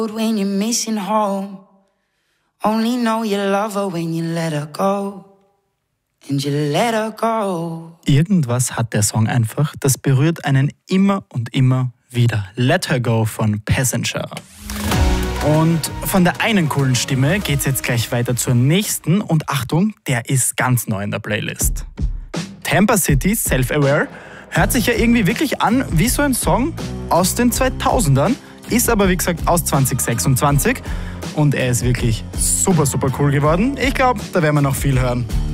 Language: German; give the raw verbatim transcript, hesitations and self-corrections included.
When you're missing home, only know you love her when you let her go. And you let her go. Irgendwas hat der Song einfach, das berührt einen immer und immer wieder. Let Her Go von Passenger. Und von der einen coolen Stimme geht's jetzt gleich weiter zur nächsten. Und Achtung, der ist ganz neu in der Playlist. Tampa City, Self-Aware, hört sich ja irgendwie wirklich an wie so ein Song aus den zweitausendern. Ist aber wie gesagt aus zwanzig sechsundzwanzig und er ist wirklich super, super cool geworden. Ich glaube, da werden wir noch viel hören.